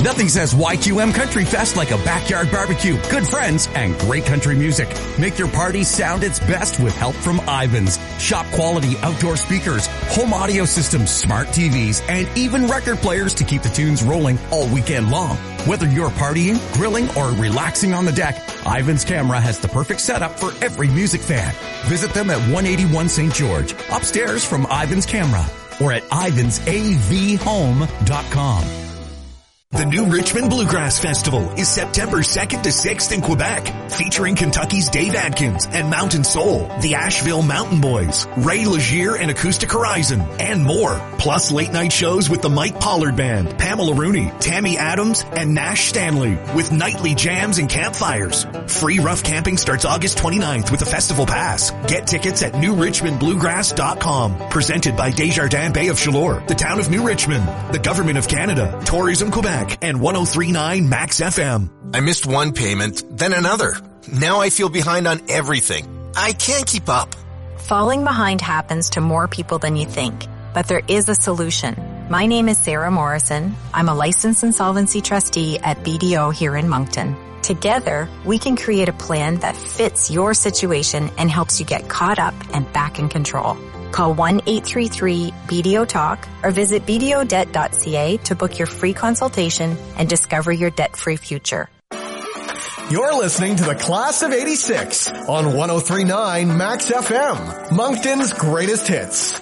Nothing says YQM Country Fest like a backyard barbecue, good friends, and great country music. Make your party sound its best with help from Ivans. Shop quality outdoor speakers, home audio systems, smart TVs, and even record players to keep the tunes rolling all weekend long. Whether you're partying, grilling, or relaxing on the deck, Ivans Camera has the perfect setup for every music fan. Visit them at 181 St. George, upstairs from Ivans Camera, or at ivansavhome.com. The New Richmond Bluegrass Festival is September 2nd to 6th in Quebec, featuring Kentucky's Dave Adkins and Mountain Soul, the Asheville Mountain Boys, Ray Legier and Acoustic Horizon, and more. Plus late night shows with the Mike Pollard Band, Pamela Rooney, Tammy Adams, and Nash Stanley, with nightly jams and campfires. Free rough camping starts August 29th with a festival pass. Get tickets at newrichmondbluegrass.com. Presented by Desjardins Bay of Chaleur, the town of New Richmond, the Government of Canada, Tourism Quebec, and 103.9 Max FM. I missed one payment, then another. Now I feel behind on everything. I can't keep up. Falling behind happens to more people than you think, but there is a solution. My name is Sarah Morrison. I'm a licensed insolvency trustee at BDO here in Moncton. Together, we can create a plan that fits your situation and helps you get caught up and back in control. Call 1-833-BDO-TALK or visit bdodebt.ca to book your free consultation and discover your debt-free future. You're listening to the Class of 86 on 103.9 Max FM, Moncton's greatest hits.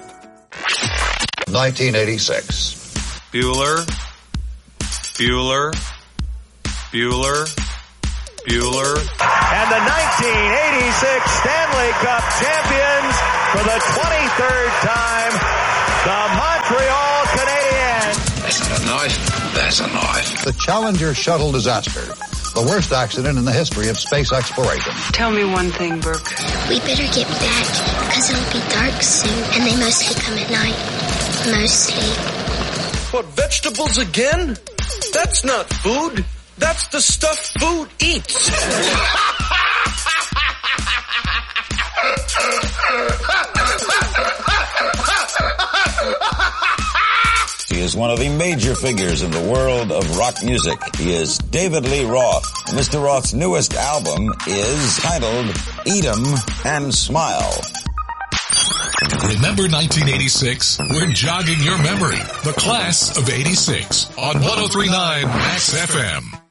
1986. Bueller, Bueller, Bueller, Bueller. And the 1986 Stanley Cup champions for the 23rd time, the Montreal Canadiens. That's not a knife. That's a knife. The Challenger shuttle disaster. The worst accident in the history of space exploration. Tell me one thing, Burke. We better get back, because it'll be dark soon, and they mostly come at night. Mostly. What, vegetables again? That's not food. That's the stuff food eats. He is one of the major figures in the world of rock music. He is David Lee Roth. Mr. Roth's newest album is titled Eat 'Em and Smile. Remember 1986? We're jogging your memory. The Class of 86 on 103.9 Max FM.